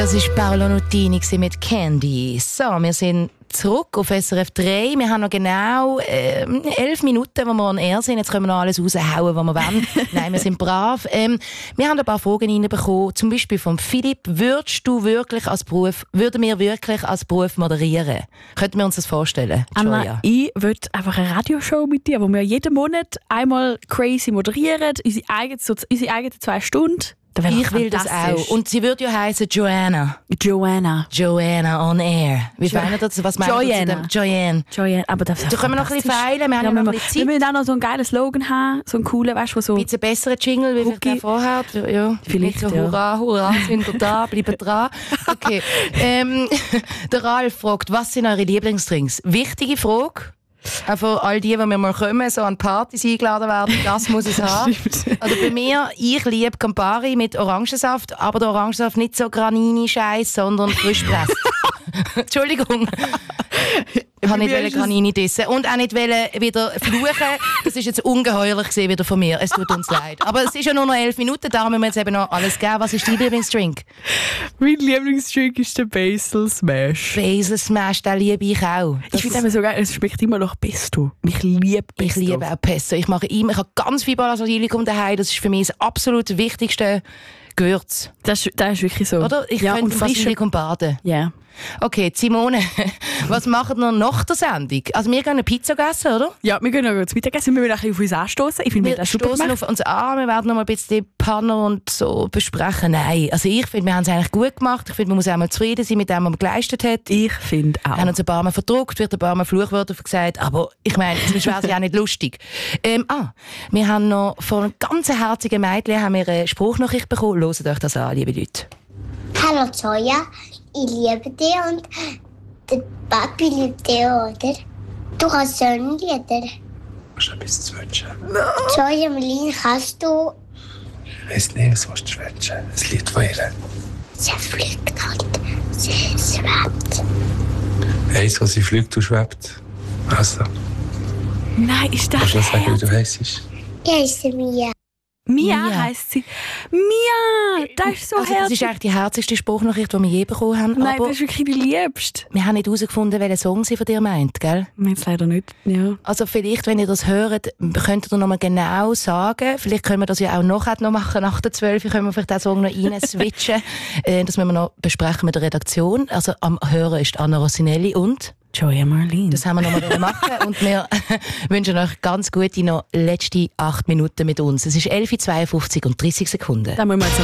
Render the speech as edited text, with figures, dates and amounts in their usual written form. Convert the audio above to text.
Das war Paolo Nutini mit «Candy». So, wir sind zurück auf SRF 3. Wir haben noch genau 11 Minuten, wo wir on air sind. Jetzt können wir noch alles raushauen, was wir wollen. Nein, wir sind brav. Wir haben ein paar Fragen reinbekommen, zum Beispiel von Philipp. Würden wir wirklich als Beruf moderieren? Könnten wir uns das vorstellen? Anna, ich würde einfach eine Radioshow mit dir, wo wir jeden Monat einmal crazy moderieren, unsere eigenen 2 Stunden. Ich will das auch. Und sie würde ja heißen Joanna on air. Wie meinen das? Was meinen Joanne. Aber das da können wir noch ein bisschen feilen. Wir haben noch ein bisschen Zeit. Wir müssen auch noch so einen geilen Slogan haben. So einen coolen, weißt du, so... Ein bisschen besseren Jingle, wie vielleicht der vorher. Ja. Vielleicht, so, hurra, sind wir da, bleiben dran. Okay. Der Ralf fragt, was sind eure Lieblingsdrinks? Wichtige Frage. Auch für all die wir mal kommen, so an Partys eingeladen werden, das muss es haben. Also bei mir, ich liebe Campari mit Orangensaft, aber der Orangensaft nicht so Granini-Scheiß, sondern frischpresst. Entschuldigung. Ich wollte nicht Granini dissen und auch nicht wieder fluchen. Das war jetzt ungeheuerlich wieder von mir. Es tut uns leid. Aber es ist ja nur noch 11 Minuten, da müssen wir jetzt eben noch alles geben. Was ist dein Lieblingsdrink? Mein Lieblingsdrink ist der Basil Smash. Basil Smash, den liebe ich auch. Ich finde es so geil, es schmeckt immer nach Pesto. Ich liebe Pesto. Ich liebe auch Pesto. Ich habe ganz viel Basilikum daheim. Das ist für mich das absolut wichtigste Gewürz. Das ist wirklich so. Oder? Ich könnte Basilikum baden. Ja. Yeah. Okay, Simone, was machen wir nach der Sendung? Also wir gehen eine Pizza essen, oder? Ja, wir gehen noch zu Mittagessen, wir werden ein bisschen auf uns anstoßen. Ich finde, wir stoßen auf uns an, wir werden noch mal ein bisschen Panner und so besprechen. Nein, also ich finde, wir haben es eigentlich gut gemacht. Ich finde, man muss auch mal zufrieden sein mit dem, was man geleistet hat. Ich finde auch. Wir haben uns ein paar Mal verdruckt, wird ein paar Mal Fluchwörter gesagt, aber ich meine, es wäre ja auch nicht lustig. Wir haben noch von einem ganz herzigen Mädchen haben wir eine Spruchnachricht bekommen. Hört euch das an, liebe Leute. Hallo Joya, ich liebe dich und der Papi liebt dich, oder? Du kannst Sonnenlieder. Hast du etwas zu wünschen? No. Joya, Melin, kannst du... Ich weiss nicht, was willst du wünschen? Ein Lied von ihr. Sie fliegt halt, sie schwebt. Eins, was sie fliegt und schwebt. Also. Nein, ist das... Kannst du noch sagen, wie du heisst? Ich heisse Mia. Mia heisst sie. Mia! Das ist so herzig. Das ist eigentlich die herzigste Spruchnachricht, die wir je bekommen haben. Nein, aber das ist wirklich die liebste. Wir haben nicht herausgefunden, welchen Song sie von dir meint, gell? Meint leider nicht, ja. Also vielleicht, wenn ihr das hört, könnt ihr noch mal genau sagen. Vielleicht können wir das ja auch noch machen. Nach der 12 können wir vielleicht den Song noch rein switchen. Das müssen wir noch besprechen mit der Redaktion. Also am Hören ist Anna Rossinelli und... Joya Marlene. Das haben wir noch mal machen und wir wünschen euch ganz gute noch letzte 8 Minuten mit uns. Es ist 11:52 und 30 Sekunden. Da müssen wir jetzt